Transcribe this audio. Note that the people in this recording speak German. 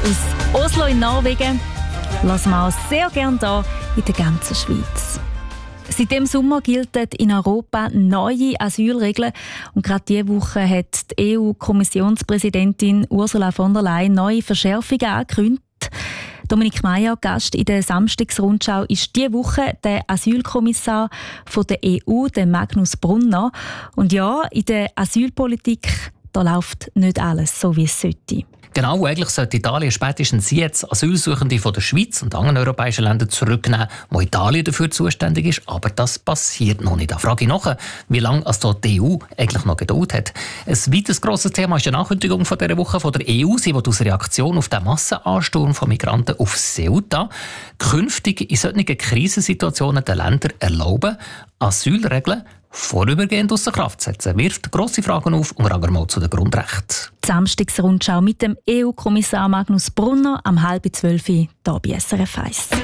aus Oslo in Norwegen lassen wir auch sehr gerne hier in der ganzen Schweiz. Seit dem Sommer gelten in Europa neue Asylregeln. Und gerade diese Woche hat die EU-Kommissionspräsidentin Ursula von der Leyen neue Verschärfungen angekündigt. Dominik Meier, Gast in der Samstagsrundschau, ist diese Woche der Asylkommissar von der EU, der Magnus Brunner. Und ja, in der Asylpolitik da läuft nicht alles so, wie es sollte. Genau, eigentlich sollte Italien spätestens jetzt Asylsuchende von der Schweiz und anderen europäischen Ländern zurücknehmen, wo Italien dafür zuständig ist. Aber das passiert noch nicht. Da frage ich nach, wie lange die EU eigentlich noch Geduld hat. Ein weiteres grosses Thema ist die Ankündigung von dieser Woche von der EU. Sie will aus Reaktion auf den Massenansturm von Migranten auf Ceuta künftig in solchen Krisensituationen den Ländern erlauben, Asylregeln vorübergehend außer Kraft setzen, wirft grosse Fragen auf, unter anderem auch zu den Grundrechten. Die Samstagsrundschau mit dem EU-Kommissar Magnus Brunner am 11:30 hier bei SRF 1.